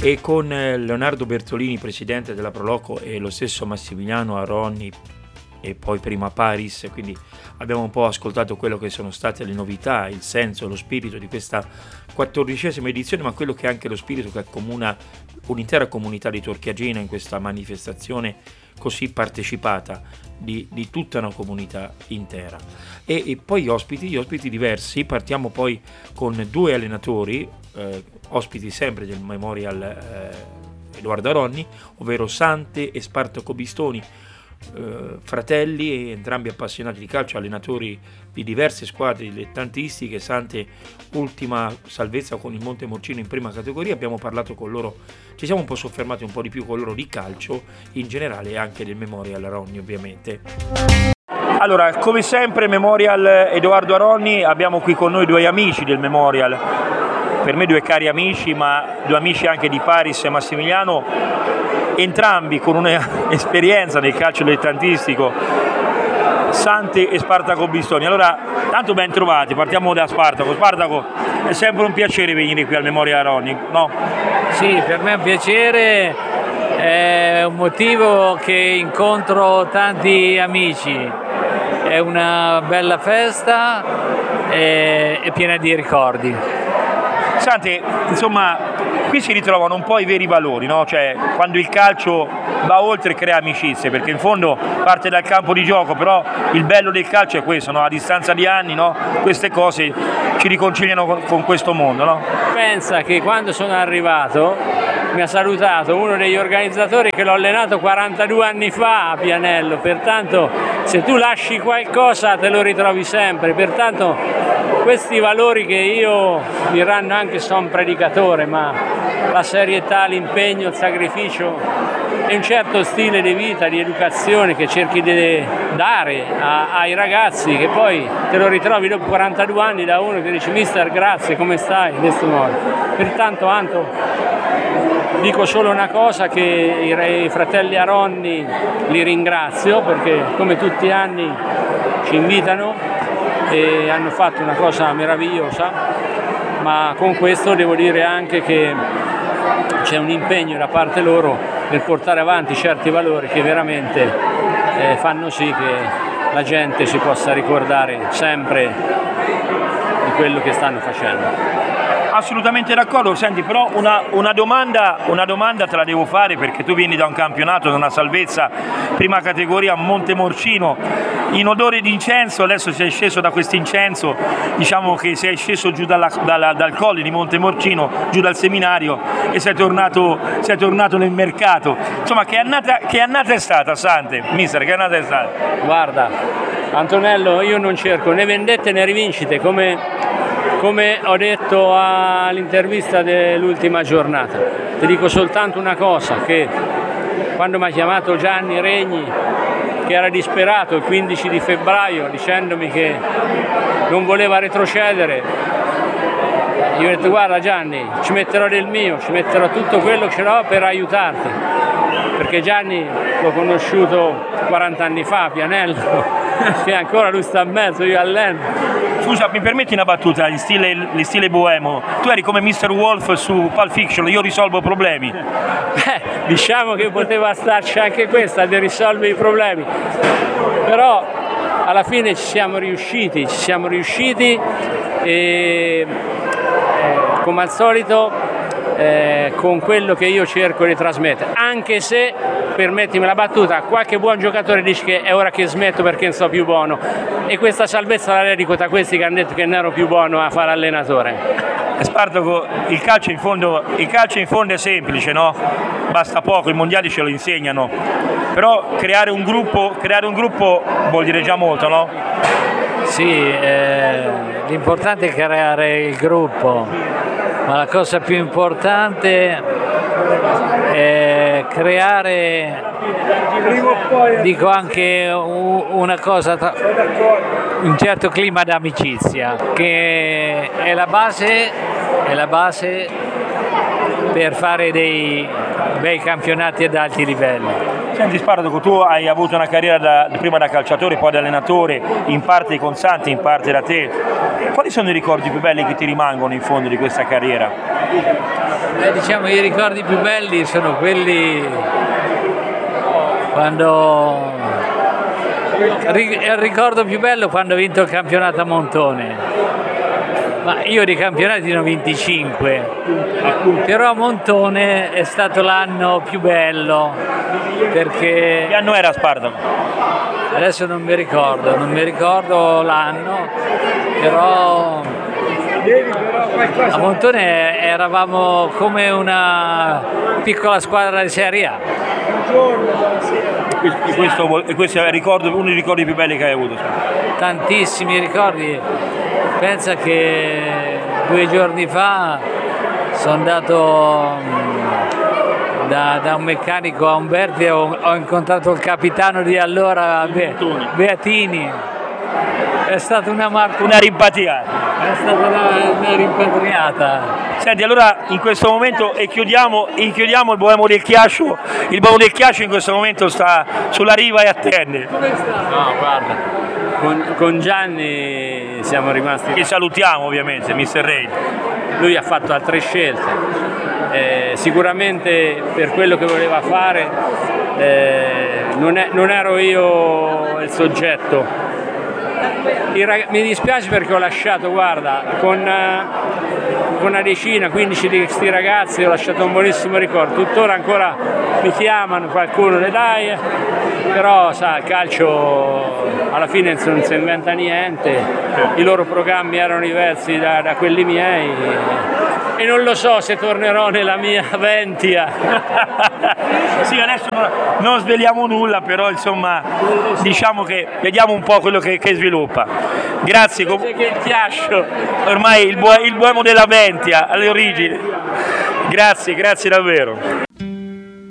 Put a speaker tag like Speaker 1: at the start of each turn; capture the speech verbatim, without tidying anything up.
Speaker 1: e con Leonardo Bertolini, presidente della Proloco, e lo stesso Massimiliano Aronni e poi prima Paris, quindi abbiamo un po' ascoltato quello che sono state le novità, il senso, lo spirito di questa quattordicesima edizione, ma quello che è anche lo spirito che accomuna un'intera comunità di Torchiagina in questa manifestazione così partecipata di, di tutta una comunità intera. E, e poi gli ospiti, gli ospiti diversi, partiamo poi con due allenatori, eh, ospiti sempre del Memorial eh, Edoardo Aronni, ovvero Sante e Spartaco Bistoni, eh, fratelli, entrambi appassionati di calcio, allenatori di diverse squadre dilettantistiche. Sante ultima salvezza con il Montemorcino in prima categoria. Abbiamo parlato con loro, ci siamo un po' soffermati un po' di più con loro di calcio in generale e anche del Memorial Aronni, ovviamente. Allora, come sempre Memorial Edoardo Aronni, abbiamo qui con noi due amici del Memorial, per me due cari amici, ma due amici anche di Paris e Massimiliano, entrambi con un'esperienza nel calcio dilettantistico, Sante e Spartaco Bistoni. Allora, tanto ben trovati, partiamo da Spartaco. Spartaco, è sempre un piacere venire qui al Memorial Aronni, no?
Speaker 2: Sì, per me è un piacere, è un motivo che incontro tanti amici, è una bella festa e è piena di ricordi.
Speaker 1: Sante, insomma, qui si ritrovano un po' i veri valori, no? Cioè, quando il calcio va oltre crea amicizie, perché in fondo parte dal campo di gioco, però il bello del calcio è questo, no? A distanza di anni, no? Queste cose ci riconciliano con, con questo mondo, no?
Speaker 2: Pensa che quando sono arrivato mi ha salutato uno degli organizzatori che l'ho allenato quarantadue anni fa a Pianello, pertanto se tu lasci qualcosa te lo ritrovi sempre, pertanto questi valori che io diranno anche sono un predicatore, ma la serietà, l'impegno, il sacrificio e un certo stile di vita, di educazione che cerchi di dare a, ai ragazzi, che poi te lo ritrovi dopo quarantadue anni da uno che dice mister grazie, come stai? In questo modo. Pertanto Anto, dico solo una cosa, che i, i fratelli Aronni li ringrazio perché come tutti gli anni ci invitano e hanno fatto una cosa meravigliosa, ma con questo devo dire anche che c'è un impegno da parte loro nel portare avanti certi valori che veramente eh, fanno sì che la gente si possa ricordare sempre di quello che stanno facendo.
Speaker 1: Assolutamente d'accordo. Senti, però una, una, domanda, una domanda te la devo fare, perché tu vieni da un campionato, da una salvezza prima categoria a Montemorcino, in odore di incenso. Adesso sei sceso da questo incenso, diciamo che sei sceso giù dalla, dalla, dal colle di Montemorcino, giù dal seminario, e sei tornato, sei tornato nel mercato. Insomma, che annata, che annata è stata, Sante? Mister, che annata è stata?
Speaker 2: Guarda, Antonello, io non cerco né vendette né rivincite, come... Come ho detto all'intervista dell'ultima giornata, ti dico soltanto una cosa, che quando mi ha chiamato Gianni Regni, che era disperato il quindici di febbraio dicendomi che non voleva retrocedere, io ho detto guarda Gianni, ci metterò del mio, ci metterò tutto quello che ce l'ho per aiutarti, perché Gianni l'ho conosciuto quaranta anni fa a Pianello, che ancora lui sta in mezzo, io alleno.
Speaker 1: Scusa, mi permetti una battuta in stile, in stile boemo? Tu eri come mister Wolf su Pulp Fiction, io risolvo problemi.
Speaker 2: Beh, diciamo che poteva starci anche questa, di risolvere i problemi. Però alla fine ci siamo riusciti, ci siamo riusciti e eh, come al solito eh, con quello che io cerco di trasmettere, anche se, permettimi la battuta, qualche buon giocatore dice che è ora che smetto perché non so più buono, e questa salvezza la dedico a questi che hanno detto che non ero più buono a fare allenatore.
Speaker 1: Spartaco, il calcio in fondo, il calcio in fondo è semplice, no? Basta poco, i mondiali ce lo insegnano, però creare un gruppo, creare un gruppo vuol dire già molto, no?
Speaker 2: Sì, eh, l'importante è creare il gruppo, ma la cosa più importante è creare, dico anche una cosa, un certo clima d'amicizia, che è la base, è la base per fare dei bei campionati ad alti livelli.
Speaker 1: Senti Spartaco, tu hai avuto una carriera da, prima da calciatore, poi da allenatore, in parte con Santi, in parte da te. Quali sono i ricordi più belli che ti rimangono in fondo di questa carriera?
Speaker 2: Eh, diciamo i ricordi più belli sono quelli quando il ricordo più bello quando ho vinto il campionato a Montone. Ma io di campionati ne ho venticinque, però Montone è stato l'anno più bello perché...
Speaker 1: Che anno era Spartaco?
Speaker 2: Adesso non mi ricordo, non mi ricordo l'anno, però a Montone eravamo come una piccola squadra di Serie A.
Speaker 1: E questo, e questo è ricordo, uno dei ricordi più belli che hai avuto?
Speaker 2: Tantissimi ricordi. Pensa che due giorni fa sono andato da, da un meccanico a Umberti e ho, ho incontrato il capitano di allora, Be, Beatini. È stata una marca,
Speaker 1: una rimpatriata.
Speaker 2: È stata una, una rimpatriata.
Speaker 1: Senti, allora in questo momento e chiudiamo, e chiudiamo il Boemo del Chiascio. Il Boemo del Chiascio in questo momento sta sulla riva e attende.
Speaker 2: Come sta?
Speaker 3: No, guarda, con, con Gianni siamo rimasti...
Speaker 1: Che salutiamo ovviamente, mister Reid.
Speaker 3: Lui ha fatto altre scelte, eh, sicuramente per quello che voleva fare eh, non, è, non ero io il soggetto. Rag... Mi dispiace perché ho lasciato, guarda, con, uh, con una decina, quindici di questi ragazzi ho lasciato un buonissimo ricordo. Tuttora ancora mi chiamano, qualcuno le dai, però sa, il calcio alla fine non si inventa niente, i loro programmi erano diversi da, da quelli miei e non lo so se tornerò nella mia Ventia.
Speaker 1: Sì, adesso non sveliamo nulla, però insomma diciamo che vediamo un po' quello che, che sviluppa. Grazie. Com-
Speaker 2: che il Chiascio.
Speaker 1: Ormai il, bu- il Boemo della Ventia alle origini. Grazie, grazie davvero.